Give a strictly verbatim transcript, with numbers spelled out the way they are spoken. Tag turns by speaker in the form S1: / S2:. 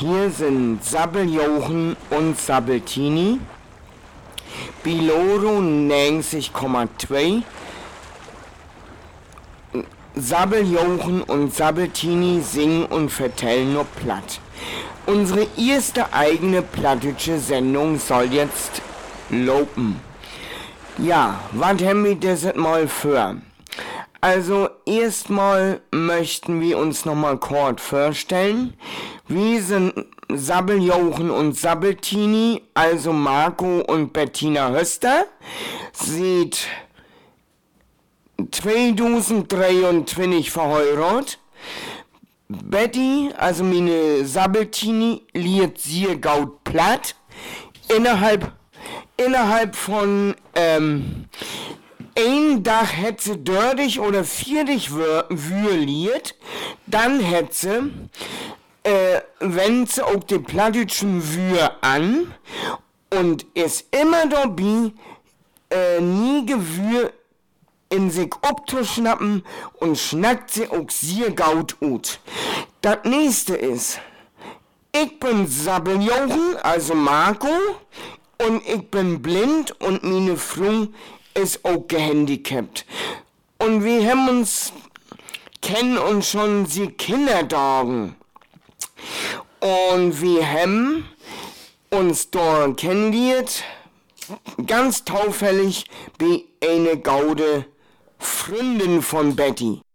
S1: Hier sind Sabbeljochen und Sabbeltini. Biloro neunzig Komma zwei. Sabbeljochen und Sabbeltini singen und vertellen nur platt. Unsere erste eigene plattische Sendung soll jetzt lopen. Ja, was haben wir das mal für? Also erstmal möchten wir uns nochmal kurz vorstellen. Wir sind Sabbeljochen und Sabbeltini, also Marco und Bettina Höster. Seit zweitausenddreiundzwanzig verheiratet. Betty, also meine Sabbeltini, liert sehr gaut platt. Innerhalb, innerhalb von, ähm, ein Tag hätte sie dördig oder vierdig würliert, dann hätte sie, äh, wenn sie auch die plattischen Wür an und ist immer dabei, äh, nie Gewür in sich abzuschnappen und schnackt sie auch sehr gaut ut. Das nächste ist, ich bin Sabbeljochen, also Marco, und ich bin blind und meine Frau ist auch gehandicapt. Und wir haben uns, kennen uns schon sie Kindertagen. Und wir haben uns dort kennengelernt, ganz taufällig, wie eine gaude Freundin von Betty.